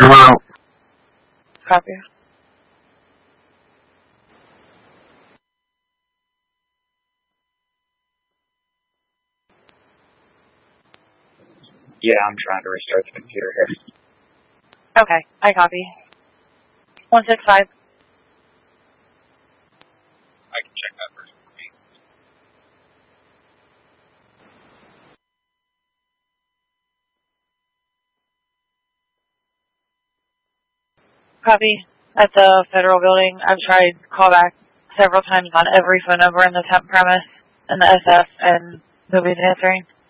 Hello. Copy. Yeah, I'm trying to restart the computer here. Okay, I copy. 165. I can check that first for me. Copy. At the federal building, I've tried callback several times on every phone number in the temp premise and the SF, and nobody's answering.